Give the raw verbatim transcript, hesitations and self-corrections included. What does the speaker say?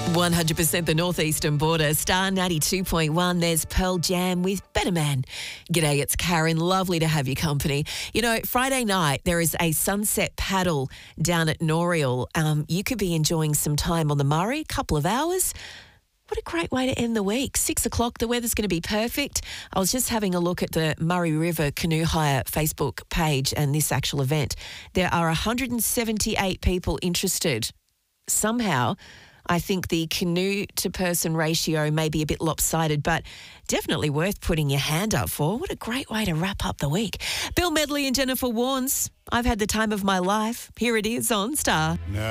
one hundred percent the northeastern border. Star ninety-two point one. There's Pearl Jam with Better Man. G'day, it's Karen. Lovely to have your company. You know, Friday night there is a sunset paddle down at Noriel. Um, you could be enjoying some time on the Murray, a couple of hours. What a great way to end the week. Six o'clock, the weather's going to be perfect. I was just having a look at the Murray River Canoe Hire Facebook page and this actual event. There are one hundred seventy-eight people interested. Somehow, I think the canoe-to-person ratio may be a bit lopsided, but definitely worth putting your hand up for. What a great way to wrap up the week. Bill Medley and Jennifer Warnes, I've had the time of my life. Here it is on Star. No.